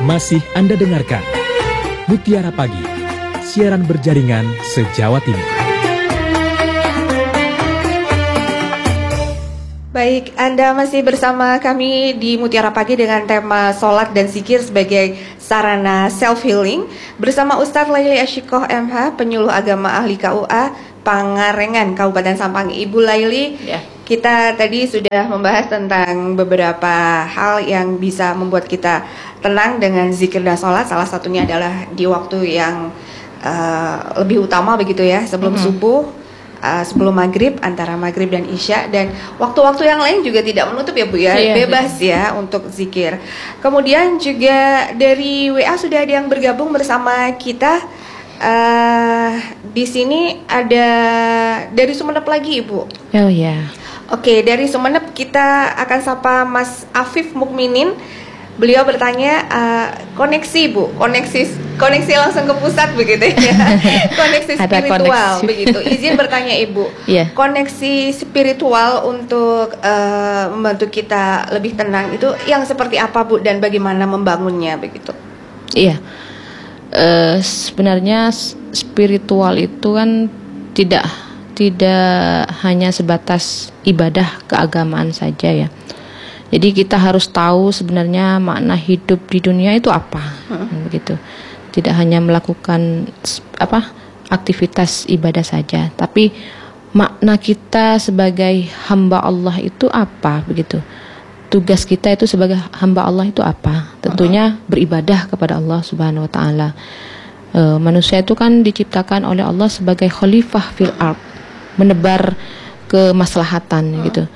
Masih Anda dengarkan Mutiara Pagi, siaran berjaringan se-Jawa Timur. Baik, Anda masih bersama kami di Mutiara Pagi dengan tema Sholat dan Zikir sebagai sarana self-healing bersama Ustadz Laili Asyikoh MH, penyuluh agama ahli KUA Pangarengan, Kabupaten Sampang. Ibu Laili, kita tadi sudah membahas tentang beberapa hal yang bisa membuat kita tenang dengan zikir dan sholat. Salah satunya adalah di waktu yang lebih utama begitu ya, sebelum subuh. Sebelum maghrib, antara maghrib dan isya, dan waktu-waktu yang lain juga tidak menutup ya Bu ya, bebas ya untuk zikir. Kemudian juga dari WA sudah ada yang bergabung bersama kita. Di sini ada dari Sumeneb lagi Ibu. Oh ya. Oke, dari Sumeneb kita akan sapa Mas Afif Mukminin. Beliau bertanya koneksi Bu, koneksi langsung ke pusat begitu ya. Koneksi spiritual begitu. Izin bertanya Ibu, koneksi spiritual untuk membantu kita lebih tenang itu yang seperti apa Bu, dan bagaimana membangunnya begitu? Iya, sebenarnya spiritual itu kan tidak hanya sebatas ibadah keagamaan saja ya. Jadi kita harus tahu sebenarnya makna hidup di dunia itu apa, begitu. Tidak hanya melakukan aktivitas ibadah saja, tapi makna kita sebagai hamba Allah itu apa, begitu. Tugas kita itu sebagai hamba Allah itu apa? Tentunya beribadah kepada Allah Subhanahu Wa Taala. Manusia itu kan diciptakan oleh Allah sebagai khalifah fil ard, menebar kemaslahatan, gitu.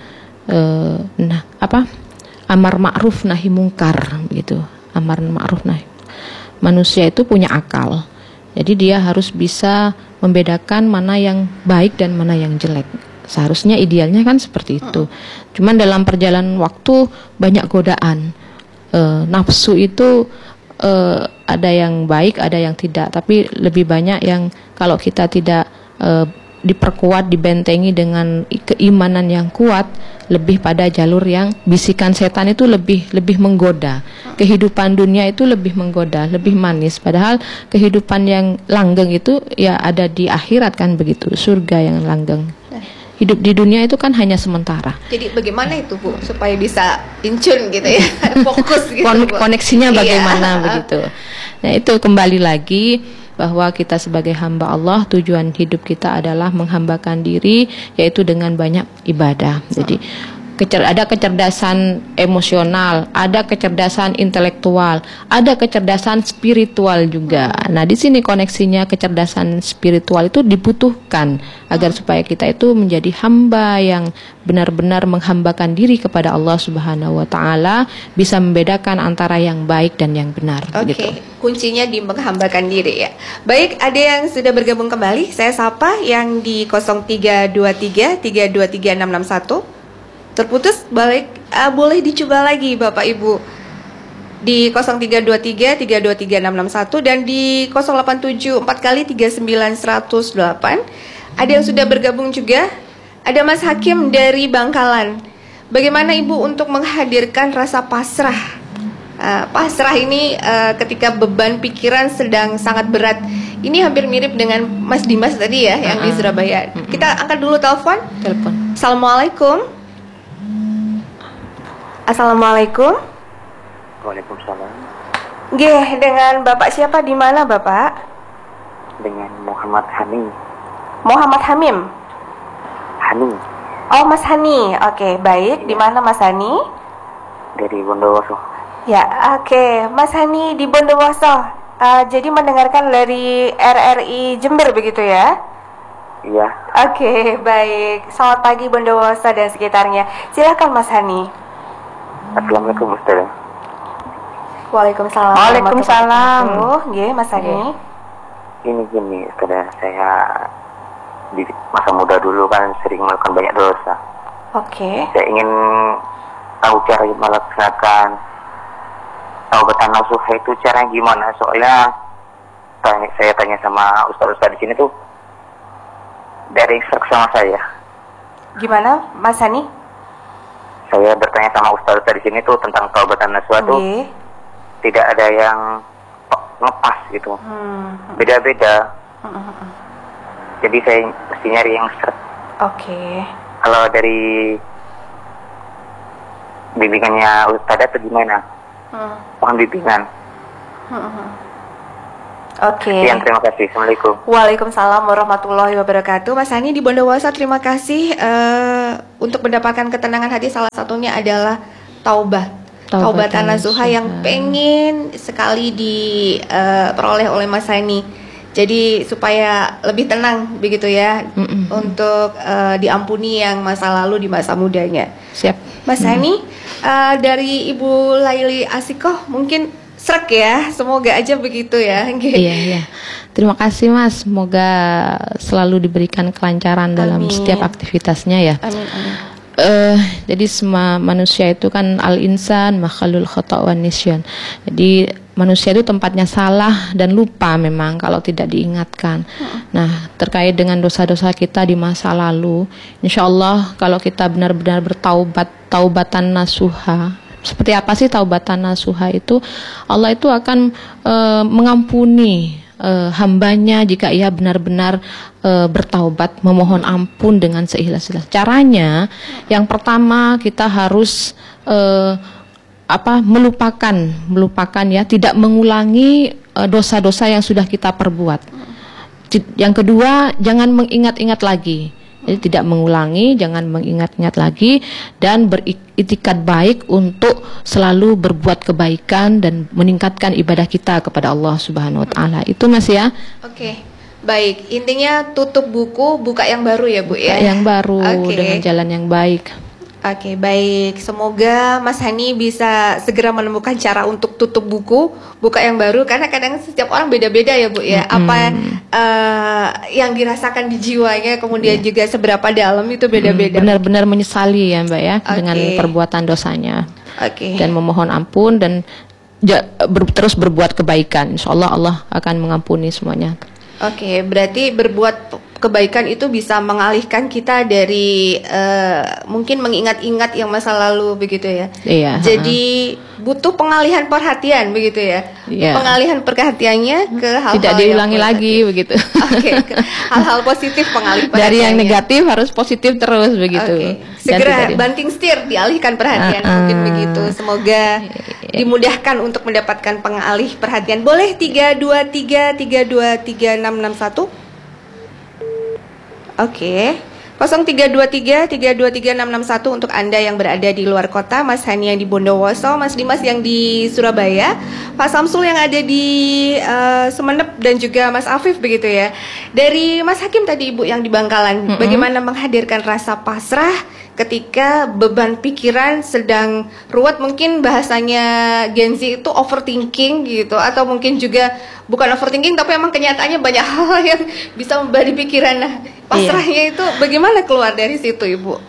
Amar ma'ruf nahi mungkar gitu. Amar ma'ruf nahi. Manusia itu punya akal. Jadi dia harus bisa membedakan mana yang baik dan mana yang jelek. Seharusnya idealnya kan seperti itu. Cuman dalam perjalanan waktu banyak godaan. Nafsu itu ada yang baik, ada yang tidak. Tapi lebih banyak yang kalau kita tidak diperkuat, dibentengi dengan keimanan yang kuat, lebih pada jalur yang bisikan setan itu lebih menggoda. Kehidupan dunia itu lebih menggoda, lebih manis, padahal kehidupan yang langgeng itu ya ada di akhirat kan begitu, surga yang langgeng. Hidup di dunia itu kan hanya sementara. Jadi bagaimana itu Bu supaya bisa incun gitu ya, fokus gitu. Koneksinya bagaimana begitu. Nah itu kembali lagi bahwa kita sebagai hamba Allah, tujuan hidup kita adalah menghambakan diri, yaitu dengan banyak ibadah. Jadi ada kecerdasan emosional, ada kecerdasan intelektual, ada kecerdasan spiritual juga. Nah, di sini koneksinya kecerdasan spiritual itu dibutuhkan agar supaya kita itu menjadi hamba yang benar-benar menghambakan diri kepada Allah Subhanahu wa Ta'ala, bisa membedakan antara yang baik dan yang benar. Oke, kuncinya di menghambakan diri ya. Baik, ada yang sudah bergabung kembali. Saya sapa yang di 0323 323 661. Terputus, balik, boleh dicoba lagi Bapak Ibu di 0323 323 661 dan di 087 4 kali 39 108. Ada yang sudah bergabung juga. Ada Mas Hakim dari Bangkalan. Bagaimana Ibu untuk menghadirkan rasa pasrah? Pasrah ini ketika beban pikiran sedang sangat berat. Ini hampir mirip dengan Mas Dimas tadi ya, yang di Surabaya. Kita angkat dulu telepon. Assalamualaikum. Assalamualaikum. Waalaikumsalam. Nggih, dengan Bapak siapa, di mana Bapak? Dengan Muhammad Hani. Muhammad Hamim. Hani. Oh, Mas Hani. Oke, baik. Di mana Mas Hani? Dari Bondowoso. Ya, oke. Mas Hani di Bondowoso. Jadi mendengarkan dari RRI Jember begitu ya? Iya. Oke, baik. Selamat pagi Bondowoso dan sekitarnya. Silakan Mas Hani. Assalamualaikum Ustaz. Waalaikumsalam. Waalaikumsalam. Nggih, Mas Hani. Ini gini, Ustaz, saya di masa muda dulu kan sering melakukan banyak dosa. Oke. Saya ingin tahu cara melaksanakan taubatan nasuh itu caranya gimana? Soalnya saya tanya sama ustaz-ustaz di sini tuh dari instruksi sama saya. Gimana, Mas Hani? Saya bertanya sama ustaz di sini tuh tentang taubatan nasuh tuh tidak ada yang ngepas gitu. Beda-beda. Jadi saya mesti nyari yang seret. Oke. Kalau dari bimbingannya Ustadzah atau gimana? Mohon bimbingan. Oke. Sekian, terima kasih. Assalamualaikum. Waalaikumsalam warahmatullahi wabarakatuh. Mas Hani di Bondowoso, terima kasih untuk mendapatkan ketenangan hati. Salah satunya adalah taubatan nasuha yang pengen sekali diperoleh oleh Mas Hani. Jadi supaya lebih tenang begitu ya, untuk diampuni yang masa lalu di masa mudanya. Siap. Mas Hani, dari Ibu Laili Asikoh mungkin srek ya, semoga aja begitu ya. Iya. Terima kasih Mas, semoga selalu diberikan kelancaran dalam setiap aktivitasnya ya. Amin. Jadi semua manusia itu kan al-insan makhlul khata' wan nisyan. Jadi manusia itu tempatnya salah dan lupa memang kalau tidak diingatkan. Nah, terkait dengan dosa-dosa kita di masa lalu, insya Allah kalau kita benar-benar bertaubat, taubatan nasuha. Seperti apa sih taubatan nasuha itu? Allah itu akan mengampuni hambanya jika ia benar-benar bertaubat, memohon ampun dengan seikhlas-ikhlas. Caranya, yang pertama kita harus melupakan ya, tidak mengulangi dosa-dosa yang sudah kita perbuat. Yang kedua, jangan mengingat-ingat lagi. Jadi tidak mengulangi, jangan mengingat-ingat lagi, dan beriktikad baik untuk selalu berbuat kebaikan dan meningkatkan ibadah kita kepada Allah Subhanahu wa taala. Itu Mas ya. Oke. Baik, intinya tutup buku, buka yang baru ya Bu ya. Yang baru dengan jalan yang baik. Oke, baik. Semoga Mas Hani bisa segera menemukan cara untuk tutup buku, buka yang baru, karena kadang setiap orang beda-beda ya Bu ya. Apa yang dirasakan di jiwanya, kemudian juga seberapa dalam itu beda-beda. Benar-benar menyesali ya Mbak ya dengan perbuatan dosanya. Dan memohon ampun dan terus berbuat kebaikan. Insya Allah Allah akan mengampuni semuanya. Oke, berarti berbuat kebaikan itu bisa mengalihkan kita dari mungkin mengingat-ingat yang masa lalu begitu ya. Iya. Jadi butuh pengalihan perhatian begitu ya. Iya. Pengalihan perhatiannya ke hal-hal tidak diulangi lagi begitu. Oke, hal-hal positif pengalih perhatiannya. Dari yang negatif harus positif terus begitu. Segera banting setir, dialihkan perhatian mungkin begitu. Semoga dimudahkan untuk mendapatkan pengalih perhatian. Boleh 323-323-661. Oke. 0323-323-661 untuk Anda yang berada di luar kota, Mas Hani yang di Bondowoso, Mas Dimas yang di Surabaya, Pak Samsul yang ada di Sumeneb, dan juga Mas Afif begitu ya. Dari Mas Hakim tadi Ibu yang di Bangkalan, bagaimana menghadirkan rasa pasrah ketika beban pikiran sedang ruwet, mungkin bahasanya Gen Z itu overthinking gitu, atau mungkin juga bukan overthinking tapi emang kenyataannya banyak hal yang bisa membebani pikiran. Nah, pasrahnya itu bagaimana keluar dari situ Ibu?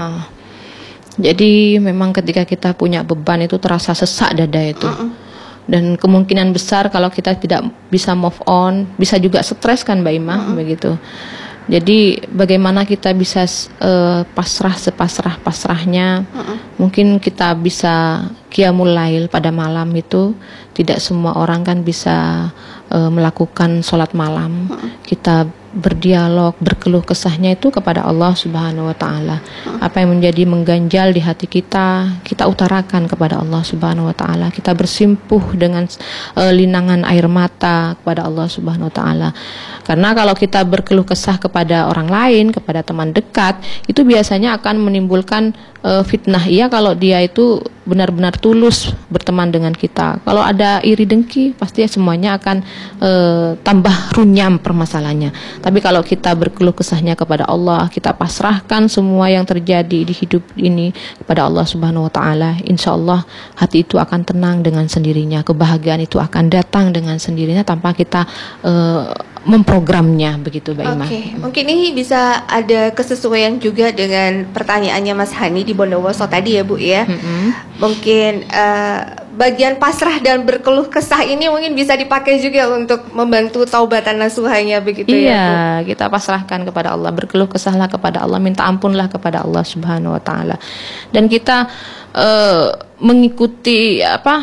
Jadi memang ketika kita punya beban itu terasa sesak dada itu. Dan kemungkinan besar kalau kita tidak bisa move on, bisa juga stres kan Mbak Ima begitu. Jadi bagaimana kita bisa pasrah sepasrah-pasrahnya. Mungkin kita bisa qiyamul lail pada malam itu. Tidak semua orang kan bisa melakukan sholat malam. Kita berdialog, berkeluh kesahnya itu kepada Allah Subhanahu wa taala. Apa yang menjadi mengganjal di hati kita, kita utarakan kepada Allah Subhanahu wa taala. Kita bersimpuh dengan linangan air mata kepada Allah Subhanahu wa taala. Karena kalau kita berkeluh kesah kepada orang lain, kepada teman dekat, itu biasanya akan menimbulkan fitnah. Iya, kalau dia itu benar-benar tulus berteman dengan kita. Kalau ada iri dengki, pasti semuanya akan tambah runyam permasalahannya. Tapi kalau kita berkeluh kesahnya kepada Allah, kita pasrahkan semua yang terjadi di hidup ini kepada Allah Subhanahu wa taala, insya Allah hati itu akan tenang dengan sendirinya. Kebahagiaan itu akan datang dengan sendirinya tanpa kita memprogramnya, begitu Mbak Ima. Mungkin ini bisa ada kesesuaian juga dengan pertanyaannya Mas Hani di Bondowoso tadi ya Bu ya. Mungkin bagian pasrah dan berkeluh kesah ini mungkin bisa dipakai juga untuk membantu taubatan nasuhanya begitu ya Bu. Kita pasrahkan kepada Allah, berkeluh kesahlah kepada Allah, minta ampunlah kepada Allah Subhanahu wa taala. Dan kita mengikuti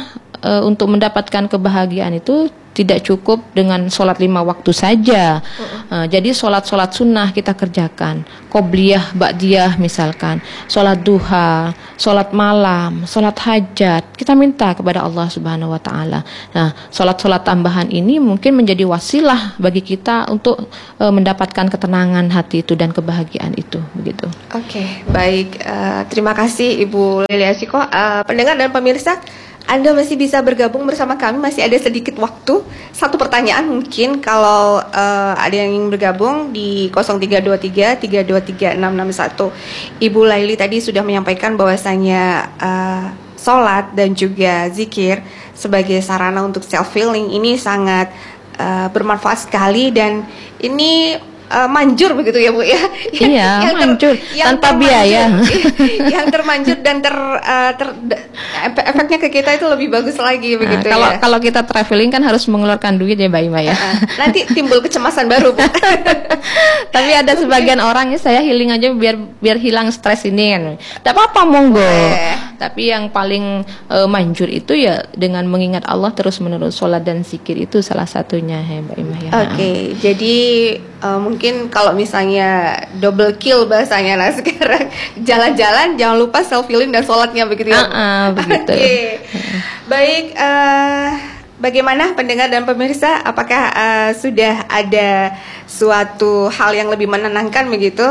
untuk mendapatkan kebahagiaan itu tidak cukup dengan sholat 5 waktu saja. Jadi sholat sunnah kita kerjakan, qobliyah, ba'diyah misalkan, sholat duha, sholat malam, sholat hajat. Kita minta kepada Allah Subhanahu Wa Taala. Nah, sholat tambahan ini mungkin menjadi wasilah bagi kita untuk mendapatkan ketenangan hati itu dan kebahagiaan itu, begitu. Oke, baik. Terima kasih Ibu Lili Ashikoh. Pendengar dan pemirsa, Anda masih bisa bergabung bersama kami, masih ada sedikit waktu. Satu pertanyaan mungkin kalau ada yang ingin bergabung di 0323 323 661. Ibu Laili tadi sudah menyampaikan bahwasanya sholat dan juga zikir sebagai sarana untuk self healing ini sangat bermanfaat sekali, dan ini manjur begitu ya Bu ya. Iya, manjur tanpa biaya. Yang termanjur dan efeknya ke kita itu lebih bagus lagi begitu ya. Kalau kita traveling kan harus mengeluarkan duit ya Mbak Ima ya. Nanti timbul kecemasan baru Bu. Tapi ada sebagian orang ya, saya healing aja biar hilang stres ini kan. Tidak apa-apa, monggo. Tapi yang paling manjur itu ya dengan mengingat Allah terus-menerus, sholat dan zikir itu salah satunya ya Mbak Ima ya. Oke, jadi mungkin kalau misalnya double kill bahasanya, nah sekarang jalan-jalan jangan lupa self healing dan sholatnya begitu ya. Begitu. Baik, bagaimana pendengar dan pemirsa, apakah sudah ada suatu hal yang lebih menenangkan begitu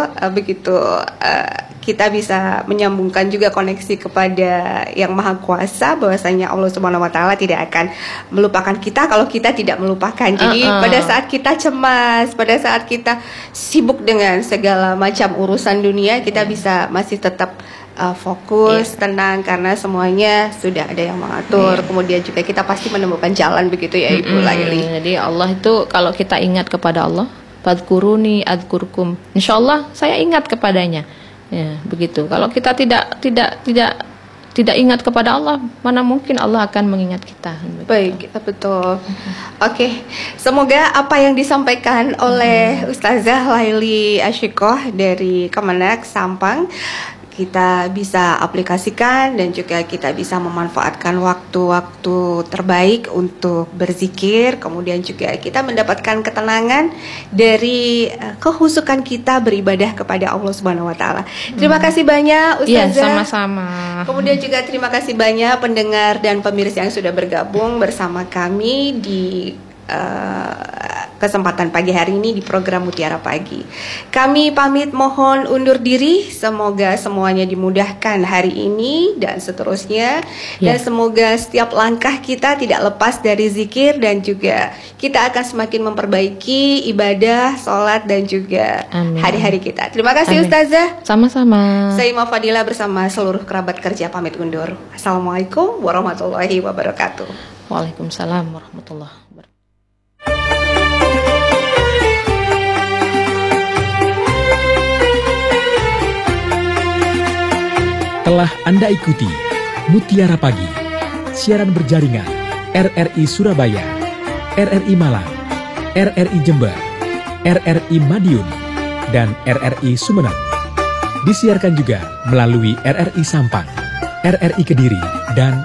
kita bisa menyambungkan juga koneksi kepada Yang Maha Kuasa, bahwasanya Allah Subhanahu Wa Taala tidak akan melupakan kita kalau kita tidak melupakan. Jadi pada saat kita cemas, pada saat kita sibuk dengan segala macam urusan dunia, kita bisa masih tetap fokus, tenang, karena semuanya sudah ada yang mengatur. Kemudian juga kita pasti menemukan jalan begitu ya Ibu Laili. Jadi Allah itu kalau kita ingat kepada Allah, fadkuruni adkurkum, insyaallah saya ingat kepadanya. Ya, begitu. Kalau kita tidak ingat kepada Allah, mana mungkin Allah akan mengingat kita. Baik, betul. Oke, semoga apa yang disampaikan oleh Ustazah Laili Ashikoh dari Kemenak Sampang kita bisa aplikasikan, dan juga kita bisa memanfaatkan waktu-waktu terbaik untuk berzikir. Kemudian juga kita mendapatkan ketenangan dari kehusukan kita beribadah kepada Allah Subhanahu Wa Taala. Terima kasih banyak Ustazah. Iya, sama-sama. Kemudian juga terima kasih banyak pendengar dan pemirsa yang sudah bergabung bersama kami di kesempatan pagi hari ini di program Mutiara Pagi. Kami pamit mohon undur diri. Semoga semuanya dimudahkan hari ini dan seterusnya. Dan semoga setiap langkah kita tidak lepas dari zikir, dan juga kita akan semakin memperbaiki ibadah, sholat, dan juga hari-hari kita. Terima kasih Ustazah. Sama-sama. Saya Ima Fadila bersama seluruh kerabat kerja pamit undur. Assalamualaikum warahmatullahi wabarakatuh. Waalaikumsalam warahmatullahi wabarakatuh. Telah Anda ikuti Mutiara Pagi, siaran berjaringan RRI Surabaya, RRI Malang, RRI Jember, RRI Madiun, dan RRI Sumeneb. Disiarkan juga melalui RRI Sampang, RRI Kediri, dan